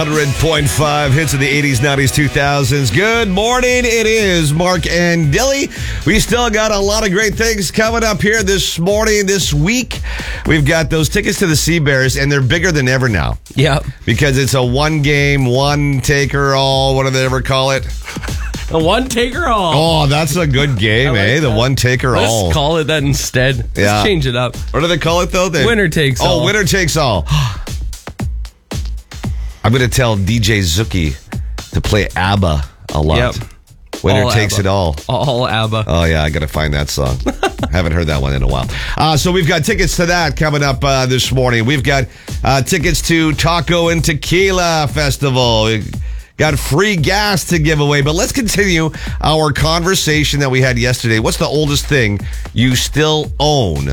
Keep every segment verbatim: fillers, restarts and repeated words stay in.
one hundred point five hits of the eighties, nineties, two thousands. Good morning. It is Mark and Dilly. We still got a lot of great things coming up here this morning, this week. We've got those tickets to the Sea Bears, and they're bigger than ever now. Yeah. Because it's a one game, one taker all. What do they ever call it? A one taker all. Oh, that's a good game, like eh? The that. one taker Let's all. call it that instead. Let's Yeah. change it up. What do they call it, though? They, Winner takes oh, all. Oh, winner takes all. I'm going to tell D J Zuki to play ABBA a lot. Yep. Winner All takes ABBA. it all. All ABBA. Oh, yeah, I got to find that song. Haven't heard that one in a while. Uh, so we've got tickets to that coming up uh, this morning. We've got uh, tickets to Taco and Tequila Festival. We've got free gas to give away. But let's continue our conversation that we had yesterday. What's the oldest thing you still own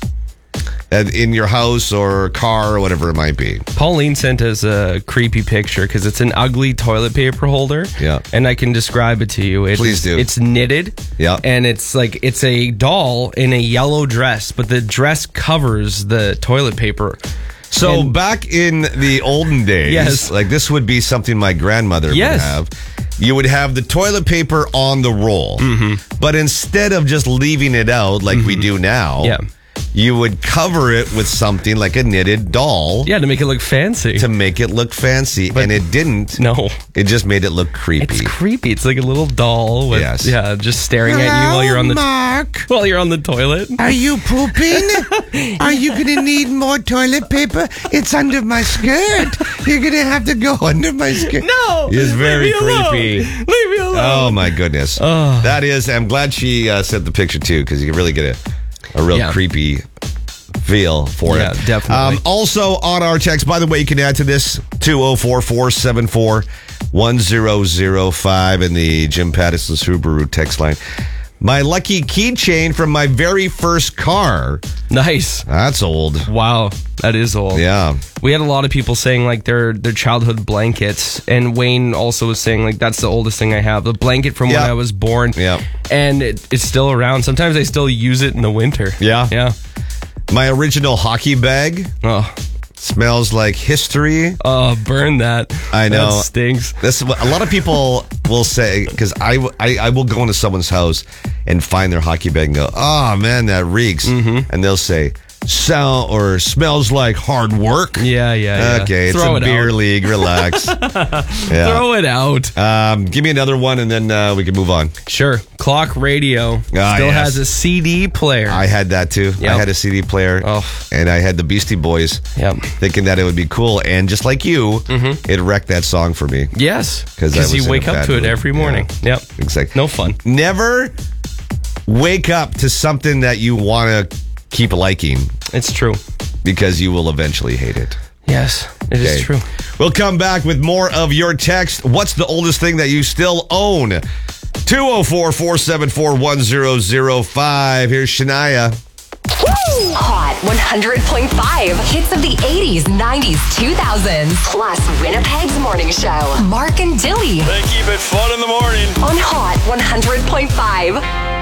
in your house or car or whatever it might be? Pauline sent us a creepy picture because it's an ugly toilet paper holder. Yeah. And I can describe it to you. It's, Please do. It's knitted. Yeah. And it's like, it's a doll in a yellow dress, but the dress covers the toilet paper. So And- back in the olden days, Yes. like this would be something my grandmother Yes. would have. You would have the toilet paper on the roll, Mm-hmm. but instead of just leaving it out like we do now, Yeah. you would cover it with something like a knitted doll Yeah, to make it look fancy. to make it look fancy, and it didn't. no. It just made it look creepy. It's creepy. It's like a little doll with, Yes. yeah, just staring at you while you're on the Mark, while you're on the toilet. are you pooping? Are you going to need more toilet paper? It's under my skirt. You're going to have to go under my skirt. No, It's very leave me alone. creepy. Leave me alone. Oh my goodness. Oh. That is, I'm glad she uh, sent the picture too, because you can really get a, a real Yeah. creepy feel for Yeah, it. definitely. Um, also on our text, by the way, you can add to this two oh four, four seven four, one oh oh five in the Jim Pattison Subaru text line. My lucky keychain from my very first car. Nice. That's old. Wow, that is old. Yeah. We had a lot of people saying like their their childhood blankets, and Wayne also was saying like that's the oldest thing I have, the blanket from Yeah. when I was born. Yeah. And it, it's still around. Sometimes I still use it in the winter. Yeah. Yeah. My original hockey bag Oh, smells like history. oh, burn that. I know. That stinks. This a lot of people will say, because I, I I will go into someone's house and find their hockey bag and go, oh man, that reeks, Mm-hmm. and they'll say, sound or smells like hard work. Yeah, yeah, yeah. Okay, it's Throw a it beer out. league. Relax. yeah. Throw it out. Um, give me another one, and then uh, we can move on. Sure. Clock radio Ah, still yes. has a C D player. I had that too. I Yep. had a C D player, Oh. and I had the Beastie Boys, Yep. thinking that it would be cool. And just like you, it wrecked that song for me. Yes, 'Cause I was you in wake a up bad to it mood. every Yeah. morning. Yep. Exactly. No fun. Never wake up to something that you want to keep liking, It's true. because you will eventually hate it. Yes, it is Okay. true. We'll come back with more of your text. What's the oldest thing that you still own? two oh four, four seven four, one oh oh five. Here's Shania. Hot one hundred point five. Hits of the eighties, nineties, two thousands. Plus Winnipeg's morning show. Mark and Dilly They keep it fun in the morning. on Hot one hundred point five.